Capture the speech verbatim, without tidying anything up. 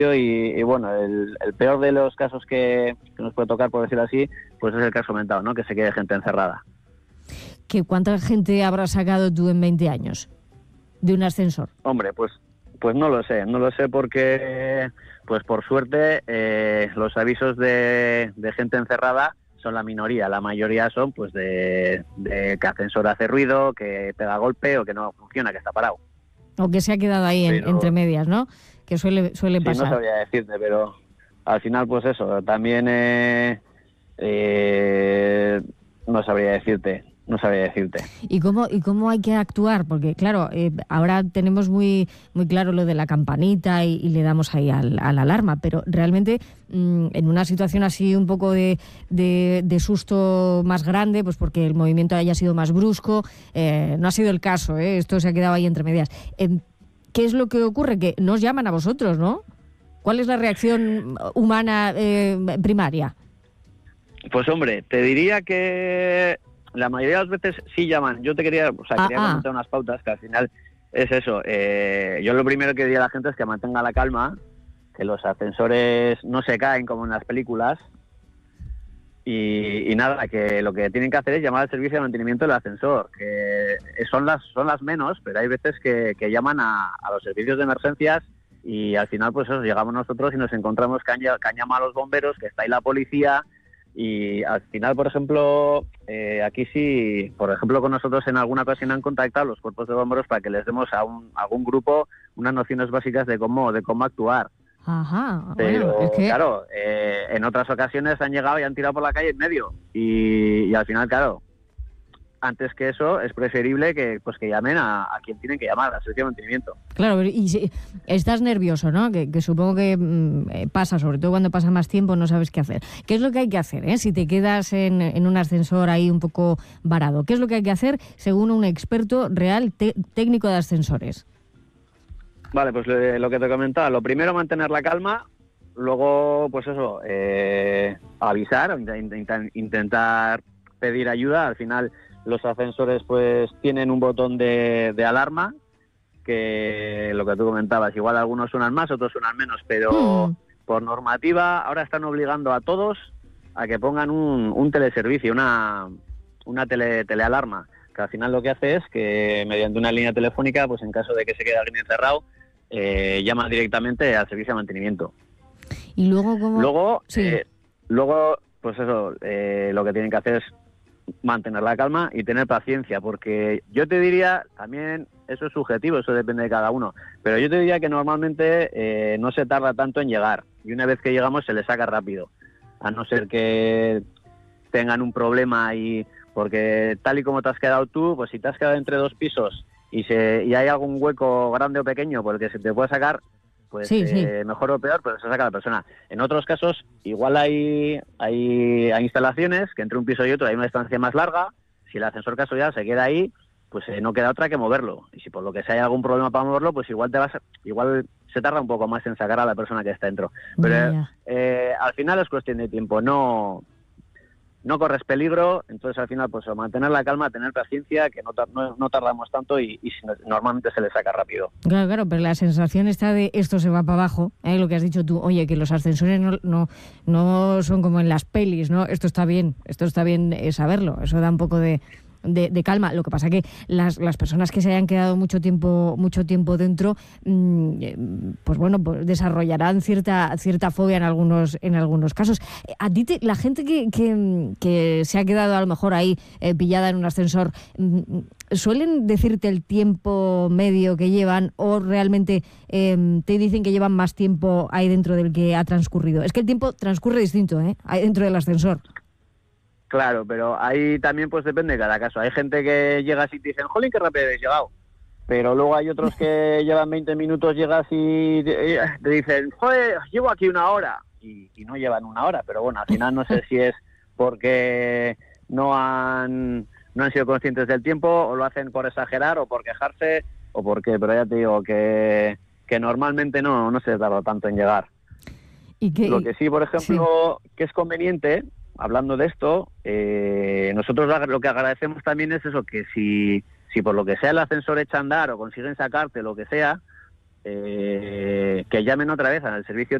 y, y bueno, el, el peor de los casos que, que nos puede tocar, por decirlo así, pues es el que has comentado, ¿no? Que se quede gente encerrada. ¿Que cuánta gente habrás sacado tú en veinte años de un ascensor? Hombre, pues pues no lo sé, no lo sé porque, pues por suerte, eh, los avisos de, de gente encerrada son la minoría. La mayoría son pues de, de que ascensor hace ruido, que pega golpe o que no funciona, que está parado. O que se ha quedado ahí en, Pero, entre medias, ¿no? Que suele, suele sí, pasar. no sabría decirte, pero al final pues eso, también eh, eh, no sabría decirte. No sabría decirte. ¿Y cómo, y cómo hay que actuar? Porque, claro, eh, ahora tenemos muy muy claro lo de la campanita y, y le damos ahí al, a la alarma, pero realmente mmm, en una situación así un poco de, de, de susto más grande, pues porque el movimiento haya sido más brusco, eh, no ha sido el caso, ¿eh? Esto se ha quedado ahí entre medias. Eh, ¿Qué es lo que ocurre? Que no os llaman a vosotros, ¿no? ¿Cuál es la reacción humana eh, primaria? Pues hombre, te diría que la mayoría de las veces sí llaman. Yo te quería, o sea, ah, quería ah. comentar unas pautas que al final es eso. Eh, yo lo primero que diría a la gente es que mantenga la calma, que los ascensores no se caen como en las películas y, y nada, que lo que tienen que hacer es llamar al servicio de mantenimiento del ascensor, que son las son las menos, pero hay veces que, que llaman a, a los servicios de emergencias y al final pues eso, llegamos nosotros y nos encontramos que han, que han llamado a los bomberos, que está ahí la policía. Y al final, por ejemplo, eh, aquí sí, por ejemplo, con nosotros en alguna ocasión han contactado los cuerpos de bomberos para que les demos a, un, a algún grupo unas nociones básicas de cómo de cómo actuar. Ajá, Pero, bueno, es que... claro, eh, en otras ocasiones han llegado y han tirado por la calle en medio. Y, y al final, claro, antes que eso, es preferible que pues que llamen a, a quien tienen que llamar, al servicio de mantenimiento. Claro, y si estás nervioso, ¿no? Que, que supongo que mmm, pasa, sobre todo cuando pasa más tiempo, no sabes qué hacer. ¿Qué es lo que hay que hacer, eh? Si te quedas en, en un ascensor ahí un poco varado, ¿qué es lo que hay que hacer según un experto real te- técnico de ascensores? Vale, pues lo, lo que te comentaba, lo primero mantener la calma, luego pues eso, eh, avisar, int- intentar pedir ayuda. Al final los ascensores pues tienen un botón de, de alarma, que lo que tú comentabas, igual algunos suenan más, otros suenan menos, pero Hmm. por normativa ahora están obligando a todos a que pongan un, un teleservicio, una, una tele, telealarma, que al final lo que hace es que mediante una línea telefónica, pues en caso de que se quede alguien encerrado, eh, llama directamente al servicio de mantenimiento. Y luego, ¿cómo? Luego, Sí. eh, luego pues eso, eh, lo que tienen que hacer es mantener la calma y tener paciencia, porque yo te diría, también eso es subjetivo, eso depende de cada uno, pero yo te diría que normalmente eh, no se tarda tanto en llegar y una vez que llegamos se le saca rápido, a no ser que tengan un problema y porque tal y como te has quedado tú, pues si te has quedado entre dos pisos y, se, y hay algún hueco grande o pequeño por el que se te puede sacar, pues Sí, eh, sí. mejor o peor, pero se saca la persona. En otros casos, igual hay, hay, hay instalaciones que entre un piso y otro hay una distancia más larga. Si el ascensor casualidad se queda ahí, pues eh, no queda otra que moverlo. Y si por lo que sea hay algún problema para moverlo, pues igual te vas a, igual se tarda un poco más en sacar a la persona que está dentro. Pero Ya, eh, ya. eh, al final es cuestión de tiempo, no... no corres peligro, entonces al final pues mantener la calma, tener paciencia, que no, tar- no, no tardamos tanto y, y si no- normalmente se le saca rápido. Claro, claro, pero la sensación está de esto se va para abajo, ¿eh? Lo que has dicho tú, oye, que los ascensores no, no, no son como en las pelis, ¿no? Esto está bien, esto está bien eh, saberlo, eso da un poco de, de, de calma. Lo que pasa que las, las personas que se hayan quedado mucho tiempo mucho tiempo dentro, mmm, eh, pues bueno, pues desarrollarán cierta cierta fobia en algunos en algunos casos. Eh, A ti, te, la gente que, que, que se ha quedado a lo mejor ahí eh, pillada en un ascensor, mm, ¿suelen decirte el tiempo medio que llevan o realmente eh, te dicen que llevan más tiempo ahí dentro del que ha transcurrido? Es que el tiempo transcurre distinto, ¿eh? Ahí dentro del ascensor. Claro, pero ahí también pues depende de cada caso. Hay gente que llega así y te dicen, jolín, qué rápido habéis llegado. Pero luego hay otros que llevan veinte minutos, llegas y te, te dicen, joder, llevo aquí una hora. Y, y no llevan una hora, pero bueno, al final no sé si es porque no han, no han sido conscientes del tiempo o lo hacen por exagerar o por quejarse o por qué, pero ya te digo que, que normalmente no, no se tarda tanto en llegar. ¿Y que, Lo que sí, por ejemplo, sí. que es conveniente, hablando de esto, eh, nosotros lo que agradecemos también es eso, que si, si por lo que sea el ascensor echa a andar o consiguen sacarte, lo que sea, eh, que llamen otra vez al servicio